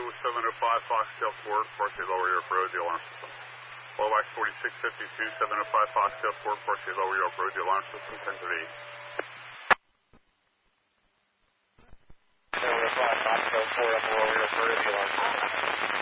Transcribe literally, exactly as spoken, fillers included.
seven oh five Foxtail Fort, partially lower York Road, the alarm system. L X forty-six fifty-two, seven oh five Foxtail Fort, partially lower York Road, the alarm system, ten to eight. seven oh five Foxtail Fort, lower York Road, the alarm system.